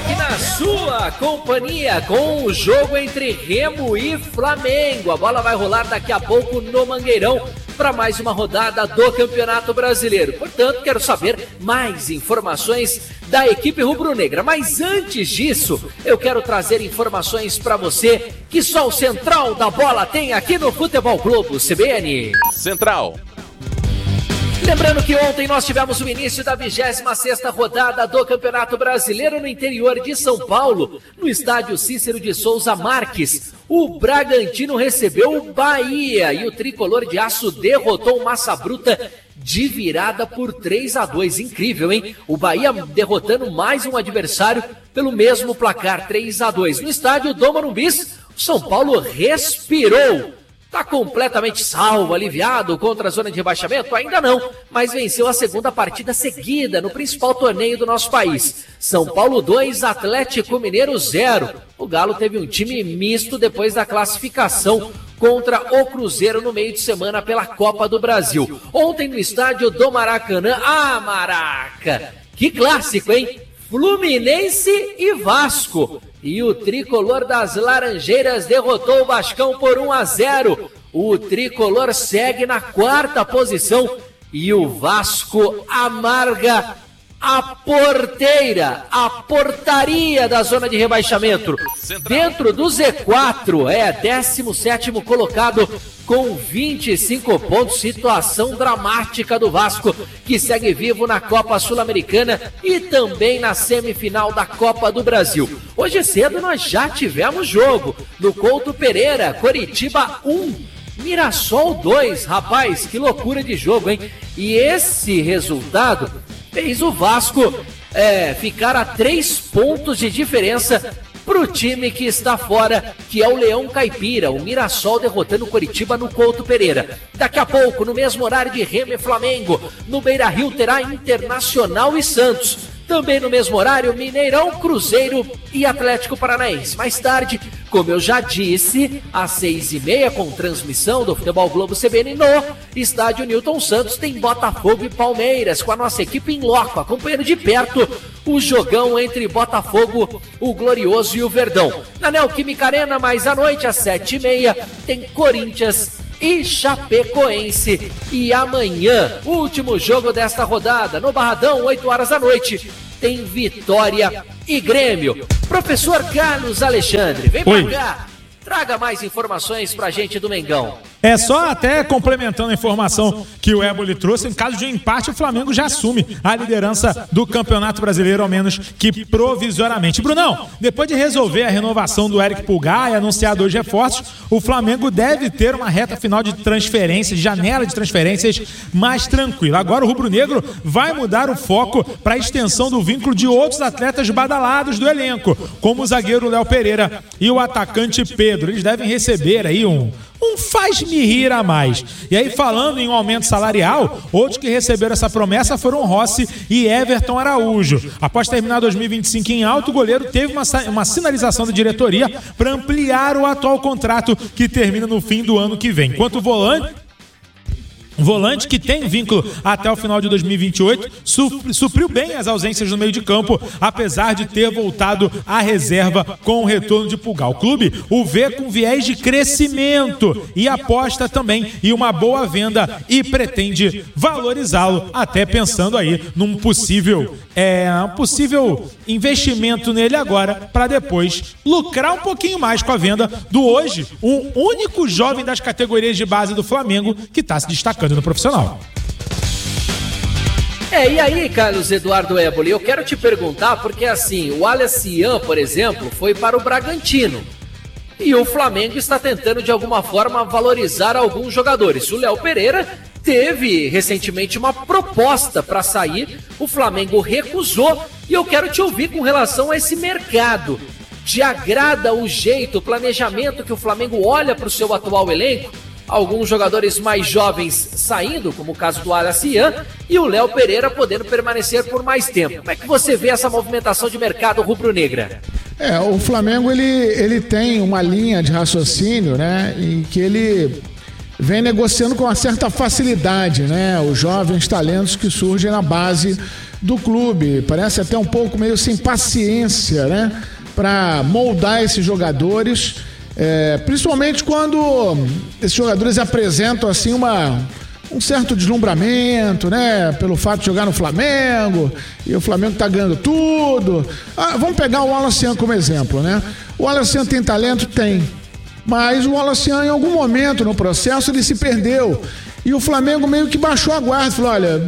aqui na sua companhia com o jogo entre Remo e Flamengo. A bola vai rolar daqui a pouco no Mangueirão para mais uma rodada do Campeonato Brasileiro. Portanto, quero saber mais informações da equipe rubro-negra. Mas antes disso, eu quero trazer informações para você que só o Central da Bola tem aqui no Futebol Globo CBN. Central. Lembrando que ontem nós tivemos o início da 26ª rodada do Campeonato Brasileiro no interior de São Paulo, no estádio Cícero de Souza Marques. O Bragantino recebeu o Bahia e o tricolor de aço derrotou o Massa Bruta de virada por 3-2. Incrível, hein? O Bahia derrotando mais um adversário pelo mesmo placar, 3-2. No estádio do Morumbi, o São Paulo respirou. Está completamente salvo, aliviado contra a zona de rebaixamento? Ainda não, mas venceu a segunda partida seguida no principal torneio do nosso país. São Paulo 2, Atlético Mineiro 0. O Galo teve um time misto depois da classificação contra o Cruzeiro no meio de semana pela Copa do Brasil. Ontem no estádio do Maracanã, Maraca! Que clássico, hein? Fluminense e Vasco. E o tricolor das Laranjeiras derrotou o Vascão por 1-0. O tricolor segue na 4ª posição e o Vasco amarga a portaria da zona de rebaixamento. Dentro do Z4, 17º colocado com 25 pontos. Situação dramática do Vasco, que segue vivo na Copa Sul-Americana e também na semifinal da Copa do Brasil. Hoje cedo nós já tivemos jogo no Couto Pereira, Coritiba 1, Mirassol 2. Rapaz, que loucura de jogo, hein? E esse resultado fez o Vasco ficar a 3 pontos de diferença para o time que está fora, que é o Leão Caipira. O Mirassol derrotando o Coritiba no Couto Pereira. Daqui a pouco, no mesmo horário de Remo e Flamengo, no Beira-Rio terá Internacional e Santos. Também no mesmo horário, Mineirão, Cruzeiro e Atlético Paranaense. Mais tarde, como eu já disse, às 6h30, com transmissão do Futebol Globo CBN no estádio Newton Santos, tem Botafogo e Palmeiras, com a nossa equipe em loco, acompanhando de perto o jogão entre Botafogo, o Glorioso e o Verdão. Na Neoquímica Arena, mais à noite, às 7h30, tem Corinthians e Chapecoense. E amanhã, último jogo desta rodada, no Barradão, 8h da noite, tem Vitória e Grêmio. Professor Carlos Alexandre, vem pra cá, traga mais informações pra gente do Mengão. É só até complementando a informação que o Éboli trouxe, em caso de empate o Flamengo já assume a liderança do Campeonato Brasileiro, ao menos que provisoriamente. Brunão, depois de resolver a renovação do Eric Pulgar e anunciar 2 reforços, o Flamengo deve ter uma reta final de transferências, janela de transferências mais tranquila. Agora o rubro-negro vai mudar o foco para a extensão do vínculo de outros atletas badalados do elenco, como o zagueiro Léo Pereira e o atacante Pedro. Eles devem receber aí um faz-me rir a mais. E aí, falando em um aumento salarial, outros que receberam essa promessa foram Rossi e Everton Araújo. Após terminar 2025 em alto, o goleiro teve uma sinalização da diretoria para ampliar o atual contrato, que termina no fim do ano que vem. Enquanto o volante que tem vínculo até o final de 2028, supriu bem as ausências no meio de campo, apesar de ter voltado à reserva com o retorno de Pulgar. O clube o vê com viés de crescimento e aposta também em uma boa venda e pretende valorizá-lo, até pensando aí num possível investimento nele agora, para depois lucrar um pouquinho mais com a venda do hoje, o único jovem das categorias de base do Flamengo que está se destacando no profissional. E aí, Carlos Eduardo Éboli, eu quero te perguntar, porque assim, o Alessian, por exemplo, foi para o Bragantino. E o Flamengo está tentando, de alguma forma, valorizar alguns jogadores. O Léo Pereira teve recentemente uma proposta para sair, o Flamengo recusou, e eu quero te ouvir com relação a esse mercado. Te agrada o jeito, o planejamento que o Flamengo olha para o seu atual elenco? Alguns jogadores mais jovens saindo, como o caso do Alessian, e o Léo Pereira podendo permanecer por mais tempo. Como é que você vê essa movimentação de mercado rubro-negra? O Flamengo ele tem uma linha de raciocínio, né, em que ele vem negociando com uma certa facilidade, né, os jovens talentos que surgem na base do clube. Parece até um pouco meio sem paciência, né? Para moldar esses jogadores, principalmente quando esses jogadores apresentam assim um certo deslumbramento, né? Pelo fato de jogar no Flamengo, e o Flamengo tá ganhando tudo. Vamos pegar o Wallace como exemplo, né? O Wallace tem talento? Tem. Mas o Wallace, em algum momento no processo, ele se perdeu. E o Flamengo meio que baixou a guarda, falou, olha,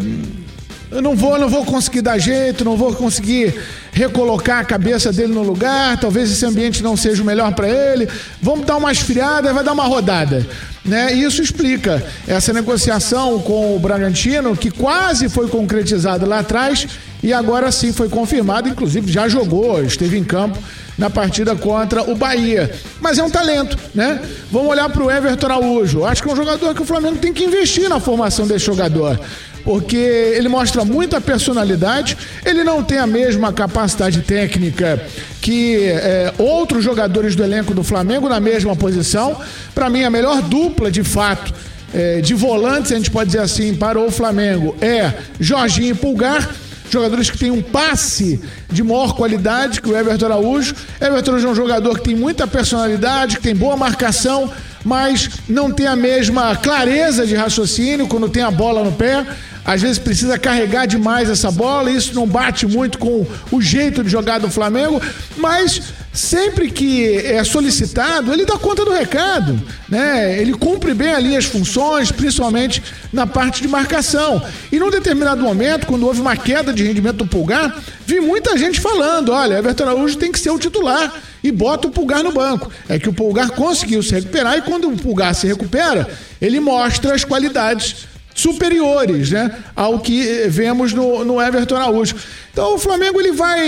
eu não vou conseguir dar jeito, não vou conseguir recolocar a cabeça dele no lugar, talvez esse ambiente não seja o melhor para ele, vamos dar uma esfriada, vai dar uma rodada, né? E isso explica essa negociação com o Bragantino, que quase foi concretizada lá atrás e agora sim foi confirmado, inclusive já jogou, esteve em campo na partida contra o Bahia. Mas é um talento, né? Vamos olhar para o Everton Araújo. Acho que é um jogador que o Flamengo tem que investir na formação desse jogador, porque ele mostra muita personalidade, ele não tem a mesma capacidade técnica que outros jogadores do elenco do Flamengo na mesma posição. Para mim, a melhor dupla, de fato, de volantes, a gente pode dizer assim, para o Flamengo é Jorginho e Pulgar, jogadores que têm um passe de maior qualidade que o Everton Araújo. Everton Araújo é um jogador que tem muita personalidade, que tem boa marcação, mas não tem a mesma clareza de raciocínio quando tem a bola no pé. Às vezes precisa carregar demais essa bola, isso não bate muito com o jeito de jogar do Flamengo, mas sempre que é solicitado, ele dá conta do recado, né? Ele cumpre bem ali as funções, principalmente na parte de marcação. E num determinado momento, quando houve uma queda de rendimento do Pulgar, vi muita gente falando, olha, Everton Araújo tem que ser o titular e bota o Pulgar no banco. É que o Pulgar conseguiu se recuperar e quando o Pulgar se recupera, ele mostra as qualidades superiores, né, ao que vemos no Everton Araújo. Então o Flamengo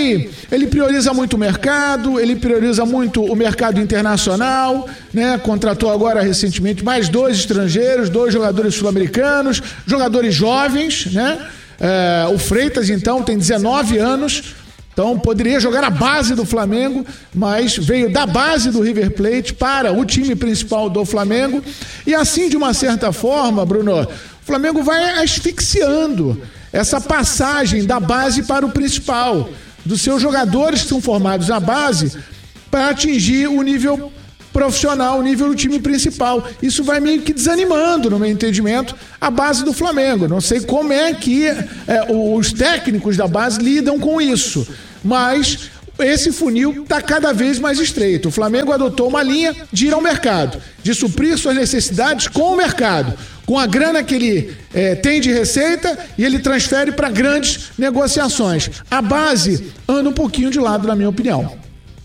ele prioriza muito o mercado, ele prioriza muito o mercado internacional, né? Contratou agora recentemente mais 2 estrangeiros, 2 jogadores sul-americanos, jogadores jovens, né? O Freitas então tem 19 anos, então poderia jogar na base do Flamengo, mas veio da base do River Plate para o time principal do Flamengo. E assim, de uma certa forma, Bruno, o Flamengo vai asfixiando essa passagem da base para o principal, dos seus jogadores que são formados na base para atingir o nível profissional, o nível do time principal. Isso vai meio que desanimando, no meu entendimento, a base do Flamengo. Não sei como é que os técnicos da base lidam com isso, mas esse funil está cada vez mais estreito. O Flamengo adotou uma linha de ir ao mercado, de suprir suas necessidades com o mercado, com a grana que ele tem de receita, e ele transfere para grandes negociações. A base anda um pouquinho de lado, na minha opinião.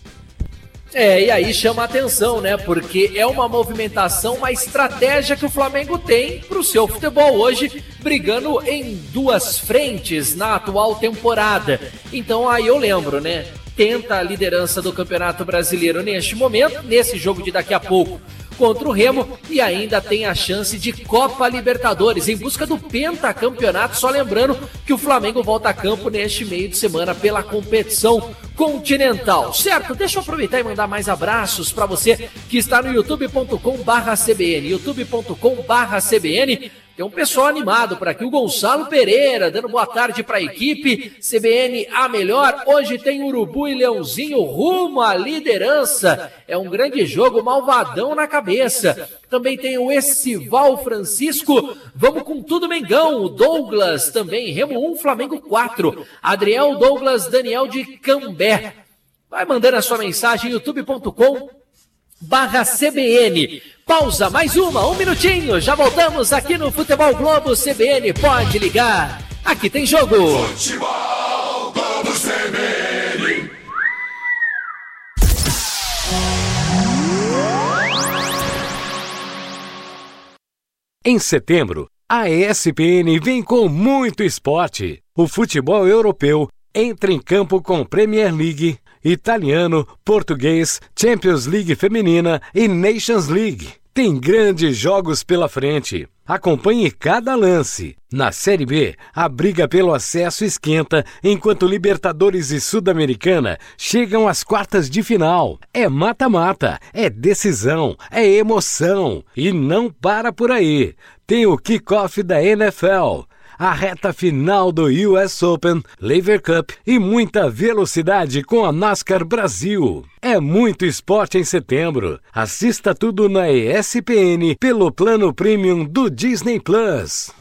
E aí chama a atenção, né? Porque é uma movimentação, uma estratégia que o Flamengo tem para o seu futebol hoje, brigando em 2 frentes na atual temporada. Então aí eu lembro, né? Tenta a liderança do Campeonato Brasileiro neste momento, nesse jogo de daqui a pouco contra o Remo, e ainda tem a chance de Copa Libertadores, em busca do pentacampeonato. Só lembrando que o Flamengo volta a campo neste meio de semana pela competição continental, certo? Deixa eu aproveitar e mandar mais abraços para você que está no youtube.com/CBN, youtube.com/CBN. Tem um pessoal animado por aqui, o Gonçalo Pereira, dando boa tarde para a equipe. CBN a melhor, hoje tem Urubu e Leãozinho rumo à liderança. É um grande jogo, malvadão na cabeça. Também tem o Essival Francisco, vamos com tudo Mengão. O Douglas também, Remo 1, Flamengo 4. Adriel Douglas Daniel de Cambé. Vai mandando a sua mensagem, youtube.com/CBN. Pausa, mais um minutinho, já voltamos aqui no Futebol Globo CBN, pode ligar, aqui tem jogo. Futebol Globo CBN. Em setembro, a ESPN vem com muito esporte. O futebol europeu entra em campo com Premier League, italiano, português, Champions League feminina e Nations League. Tem grandes jogos pela frente. Acompanhe cada lance. Na Série B, a briga pelo acesso esquenta, enquanto Libertadores e Sul-Americana chegam às quartas de final. É mata-mata, é decisão, é emoção. E não para por aí. Tem o kickoff da NFL. a reta final do US Open, Lever Cup e muita velocidade com a NASCAR Brasil. É muito esporte em setembro. Assista tudo na ESPN pelo plano premium do Disney Plus.